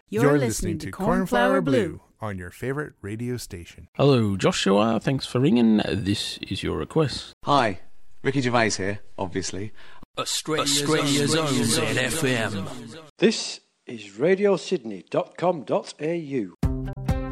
You're listening to Cornflower Blue on your favourite radio station. Hello, Joshua. Thanks for ringing. This is your request. Hi, Ricky Gervais here, obviously. Australia's own ZFM. This is radiosydney.com.au.